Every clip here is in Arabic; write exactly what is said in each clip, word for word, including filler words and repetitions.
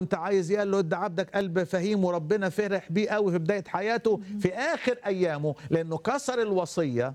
انت عايز ايه؟ قال له ادي عبدك قلب فهيم، وربنا فرح بيه قوي في بدايه حياته. في اخر ايامه لانه كسر الوصيه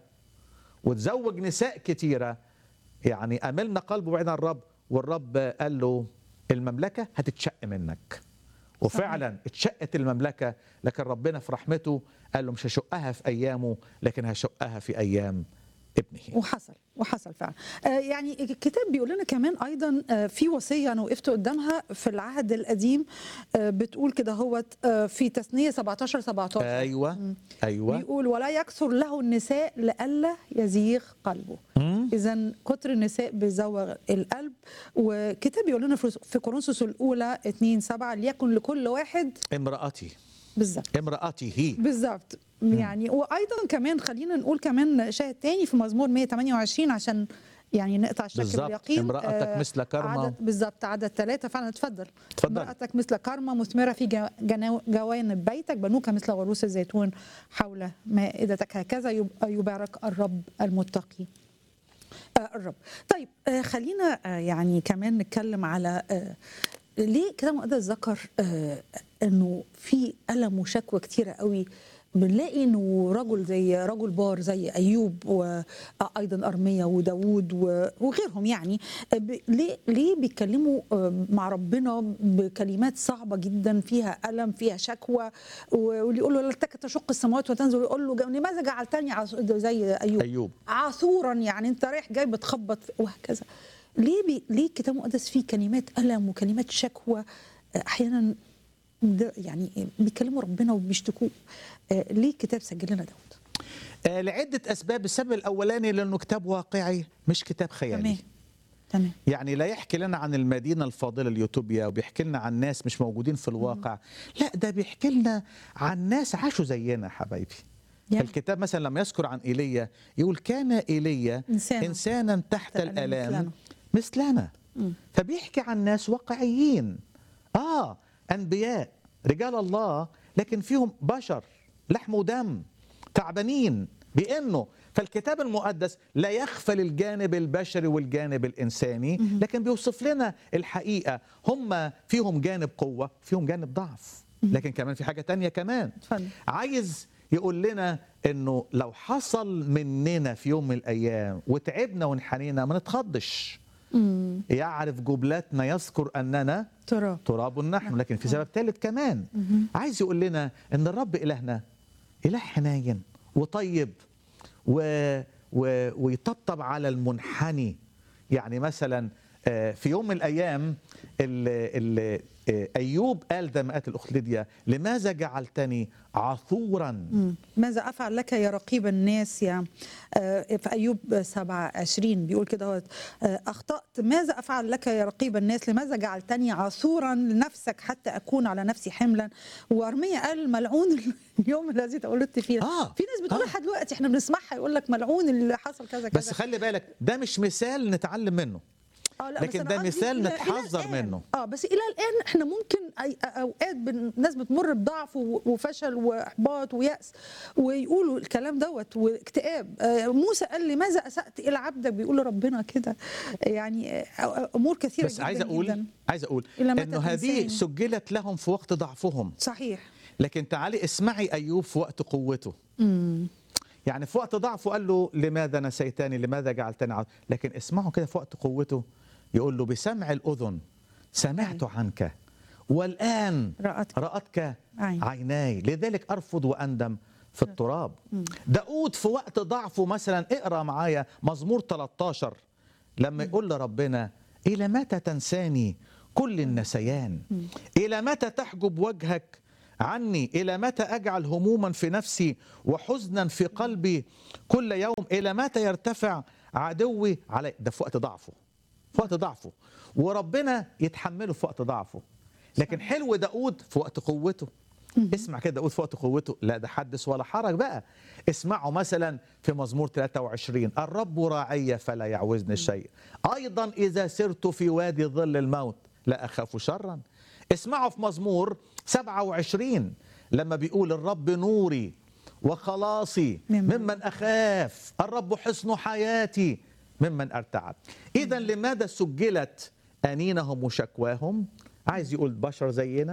وتزوج نساء كتيره، يعني املنا قلبه بعيد عن الرب، والرب قال له المملكه هتتشق منك. وفعلا اتشقت المملكه، لكن ربنا في رحمته قال له مش هشقها في ايامه، لكن هشقها في ايام ابنه. وحصل وحصل فعلا. آه يعني الكتاب بيقول لنا كمان ايضا آه في وصيه انا وقفت قدامها في العهد القديم، آه بتقول كده هوت آه في تثنيه سبعتاشر سبعتاشر. ايوه مم. ايوه بيقول ولا يكثر له النساء لئلا يزيغ قلبه. اذا كتر النساء بيزوغ القلب. وكتاب بيقول لنا في كورنثوس الاولى اتنين سبعة ليكن لكل واحد امرأتي بالظبط امرأته بالظبط. يعني وايضا كمان خلينا نقول كمان شاهد تاني في مزمور مية وتمانية وعشرين عشان يعني نقطع الشك بالظبط. باليقين. امرأتك آه مثل كرمة. عدد بالظبط عدد ثلاثة فعلا. اتفضل. اتفضل. امرأتك مثل كرمة مثمرة في جا- جنو- جوانب بيتك، بنوك مثل غروس الزيتون حول مائدتك، هكذا يب- يبارك الرب المتقي. آه الرب. طيب آه خلينا آه يعني كمان نتكلم على آه ليه كده مقدس ذكر آه انه في ألم وشكوى كتيرة قوي. بنلاقي انه رجل زي رجل بار زي ايوب وايضا ارميا وداوود وغيرهم، يعني ب- ليه ليه بيتكلموا آه، مع ربنا بكلمات صعبه جدا فيها الم فيها شكوى، واللي يقول له لا تك تشق السماوات وتنزل، يقول له لماذا جعلتني عص- زي ايوب ايوب عثورا، يعني انت رايح جاي بتخبط وهكذا. ليه بي ليه الكتاب المقدس فيه كلمات الم وكلمات شكوى آه، احيانا ده يعني بيكلموا ربنا وبيشتكوه؟ آه، ليه الكتاب سجل لنا دوت؟ آه لعدة أسباب. السبب الأولاني لأنه كتاب واقعي مش كتاب خيالي. تمام تمام. يعني لا يحكي لنا عن المدينة الفاضلة اليوتوبيا وبيحكي لنا عن ناس مش موجودين في الواقع، لا ده بيحكي لنا عن ناس عاشوا زينا حبايبي. يا. الكتاب مثلا لما يذكر عن إيليا يقول كان إيليا إنسانا. إنسانا تحت الآلام مثلنا. مثلنا. مم. فبيحكي عن ناس واقعيين، آه أنبياء رجال الله، لكن فيهم بشر لحم ودم تعبانين بأنه. فالكتاب المقدس لا يغفل الجانب البشري والجانب الإنساني، لكن بيوصف لنا الحقيقة. هم فيهم جانب قوة فيهم جانب ضعف، لكن كمان في حاجة تانية كمان. اتفضل. عايز يقول لنا انه لو حصل مننا في يوم من الايام وتعبنا وانحنينا ما نتخضش. مم. يعرف جبلاتنا يذكر اننا تراب. تراب نحن. لكن في سبب ثالث كمان، عايز يقول لنا ان الرب الهنا اله حنين وطيب و... و... ويطبطب على المنحني. يعني مثلا آه، في يوم من الايام ال... ال... آه، ايوب قال زي ما قالت الاخت ليديا لماذا جعلتني عثورا. مم. ماذا افعل لك يا رقيب الناس يا آه، في ايوب سبعة وعشرين بيقول كده هو، آه، اخطات ماذا افعل لك يا رقيب الناس لماذا جعلتني عثورا لنفسك حتى اكون على نفسي حملا. وارميا قال ملعون اليوم الذي تولدت فيه. آه. في ناس بتقول آه. لحد دلوقتي احنا بنسمعها يقول لك ملعون اللي حصل كذا كذا. بس خلي بالك ده مش مثال نتعلم منه، اه لا، لكن بس ده أنا قصدي مثال إلى- إلى نتحذر الآن. منه. اه بس الى الان احنا ممكن أي اوقات بن- ناس بتمر بضعف و- وفشل واحباط ويأس ويقولوا الكلام دوت واكتئاب. آه موسى قال لماذا اسأت الى عبدك، بيقول ربنا كده. يعني آه امور كثيره بس جدا عايز اقول جدا. عايز اقول إلى متى انه هذه تنساني؟ سجلت لهم في وقت ضعفهم، صحيح. لكن تعالي اسمعي ايوب في وقت قوته. امم يعني في وقت ضعفه قال له لماذا نسيتني لماذا جعلتني عظ... لكن اسمعوا كده في وقت قوته يقول له بسمع الأذن سمعت عنك والآن رأتك. رأتك عين. عيناي لذلك أرفض وأندم في التراب. داود في وقت ضعفه مثلا اقرأ معايا مزمور ثلاثة عشر لما يقول لربنا إلى متى تنساني كل النسيان، إلى متى تحجب وجهك عني، إلى متى أجعل هموما في نفسي وحزنا في قلبي كل يوم، إلى متى يرتفع عدوي علي. ده في وقت ضعفه، في وقت ضعفه، وربنا يتحمله في وقت ضعفه. لكن حلو داود في وقت قوته. اسمع كده داود في وقت قوته، لا ده حدث ولا حرج بقى. اسمعوا مثلا في مزمور ثلاثة وعشرين الرب راعي فلا يعوزني شيء، أيضا إذا سرت في وادي ظل الموت لا أخاف شرا. اسمعوا في مزمور سبعة وعشرين لما بيقول الرب نوري وخلاصي ممن أخاف، الرب حصن حياتي ممن أرتعب. إذا لماذا سجلت أنينهم وشكواهم؟ عايز يقول بشر زينا